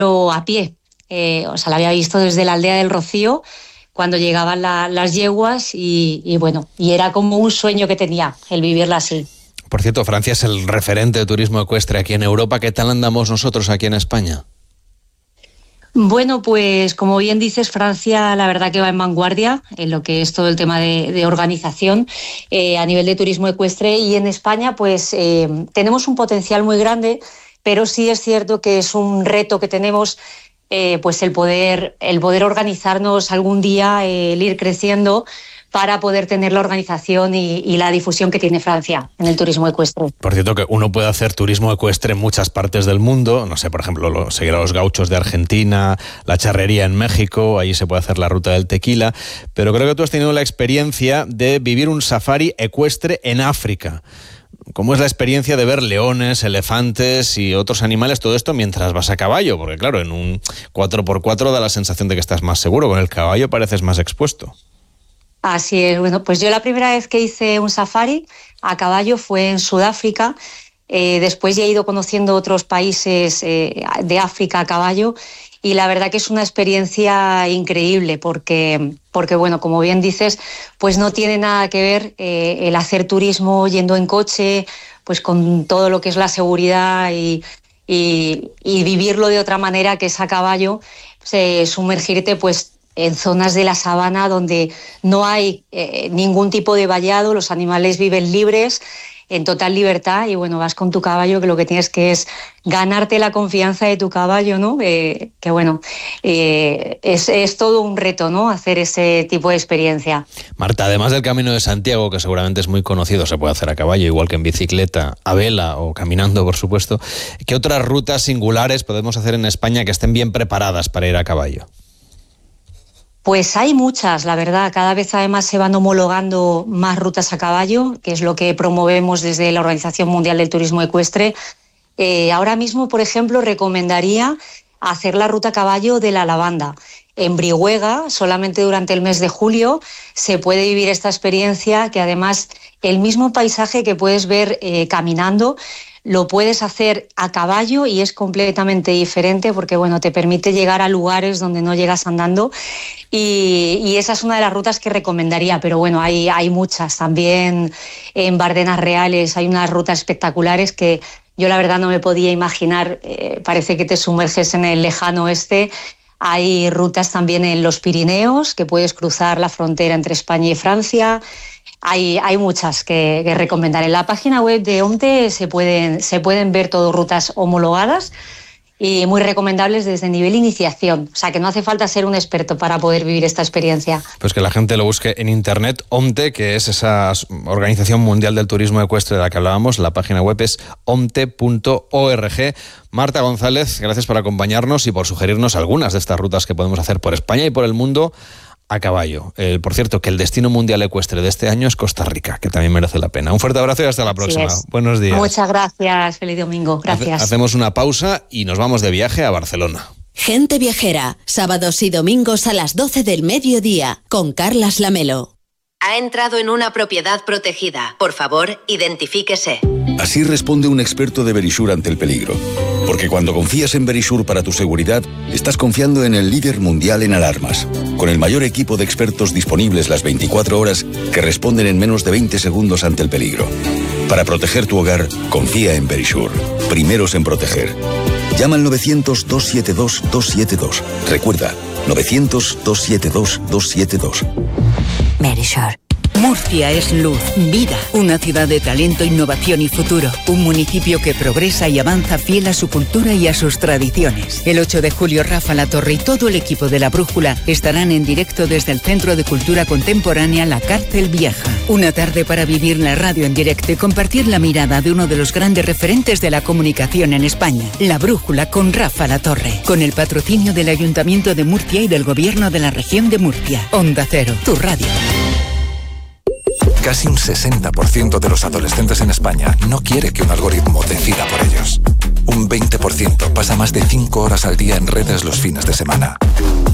a pie. O sea, la había visto desde la aldea del Rocío, cuando llegaban las yeguas y era como un sueño que tenía, el vivirla así. Por cierto, Francia es el referente de turismo ecuestre aquí en Europa. ¿Qué tal andamos nosotros aquí en España? Bueno, pues como bien dices, Francia la verdad que va en vanguardia en lo que es todo el tema de organización a nivel de turismo ecuestre, y en España pues tenemos un potencial muy grande, pero sí es cierto que es un reto que tenemos, pues el poder organizarnos algún día, el ir creciendo para poder tener la organización y la difusión que tiene Francia en el turismo ecuestre. Por cierto, que uno puede hacer turismo ecuestre en muchas partes del mundo. No sé, por ejemplo, seguir a los gauchos de Argentina, la charrería en México, allí se puede hacer la ruta del tequila. Pero creo que tú has tenido la experiencia de vivir un safari ecuestre en África. ¿Cómo es la experiencia de ver leones, elefantes y otros animales, todo esto mientras vas a caballo? Porque claro, en un 4x4 da la sensación de que estás más seguro, con el caballo pareces más expuesto. Así es. Bueno, pues yo la primera vez que hice un safari a caballo fue en Sudáfrica. Después ya he ido conociendo otros países de África a caballo, y la verdad que es una experiencia increíble porque bueno, como bien dices, pues no tiene nada que ver el hacer turismo yendo en coche, pues con todo lo que es la seguridad y vivirlo de otra manera, que es a caballo, sumergirte pues en zonas de la sabana donde no hay ningún tipo de vallado, los animales viven libres, en total libertad, y bueno, vas con tu caballo, que lo que tienes que es ganarte la confianza de tu caballo, ¿no? Que bueno, es todo un reto, ¿no? Hacer ese tipo de experiencia. Marta, además del Camino de Santiago, que seguramente es muy conocido, se puede hacer a caballo, igual que en bicicleta, a vela o caminando, por supuesto, ¿qué otras rutas singulares podemos hacer en España que estén bien preparadas para ir a caballo? Pues hay muchas, la verdad. Cada vez además se van homologando más rutas a caballo, que es lo que promovemos desde la Organización Mundial del Turismo Ecuestre. Ahora mismo, por ejemplo, recomendaría hacer la ruta a caballo de la lavanda. En Brihuega, solamente durante el mes de julio, se puede vivir esta experiencia, que además el mismo paisaje que puedes ver caminando, lo puedes hacer a caballo y es completamente diferente porque bueno, te permite llegar a lugares donde no llegas andando, y esa es una de las rutas que recomendaría. Pero bueno, hay muchas. También en Bardenas Reales hay unas rutas espectaculares que yo la verdad no me podía imaginar. Parece que te sumerges en el lejano oeste. Hay rutas también en los Pirineos, que puedes cruzar la frontera entre España y Francia. Hay muchas que recomendar. En la página web de OMTE se pueden ver todo rutas homologadas y muy recomendables desde nivel iniciación. O sea, que no hace falta ser un experto para poder vivir esta experiencia. Pues que la gente lo busque en internet. OMTE, que es esa Organización Mundial del Turismo Ecuestre de la que hablábamos, la página web es omte.org. Marta González, gracias por acompañarnos y por sugerirnos algunas de estas rutas que podemos hacer por España y por el mundo a caballo. Por cierto, que el destino mundial ecuestre de este año es Costa Rica, que también merece la pena. Un fuerte abrazo y hasta la próxima. Buenos días. Muchas gracias. Feliz domingo. Gracias. Hacemos una pausa y nos vamos de viaje a Barcelona. Gente Viajera, sábados y domingos a las 12 del mediodía, con Carlas Lamelo. Ha entrado en una propiedad protegida. Por favor, identifíquese. Así responde un experto de Verisure ante el peligro. Porque cuando confías en Verisure para tu seguridad, estás confiando en el líder mundial en alarmas, con el mayor equipo de expertos disponibles las 24 horas que responden en menos de 20 segundos ante el peligro. Para proteger tu hogar, confía en Verisure. Primeros en proteger. Llama al 900-272-272. Recuerda, 900-272-272. Verisure. Murcia es luz, vida, una ciudad de talento, innovación y futuro. Un municipio que progresa y avanza fiel a su cultura y a sus tradiciones. El 8 de julio, Rafa Latorre y todo el equipo de La Brújula estarán en directo desde el Centro de Cultura Contemporánea La Cárcel Vieja. Una tarde para vivir la radio en directo y compartir la mirada de uno de los grandes referentes de la comunicación en España. La Brújula con Rafa Latorre. Con el patrocinio del Ayuntamiento de Murcia y del Gobierno de la Región de Murcia. Onda Cero, tu radio. Casi un 60% de los adolescentes en España no quiere que un algoritmo decida por ellos. Un 20% pasa más de 5 horas al día en redes los fines de semana.